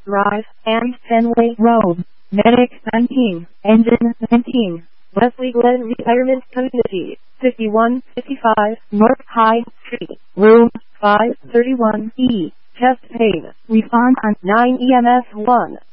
Drive, and Fenway Road. Medic 19, Engine 19. Wesley Glen Retirement Community, 5155 North High Street, Room 531E. Chest pain. Respond on 9 EMS 1.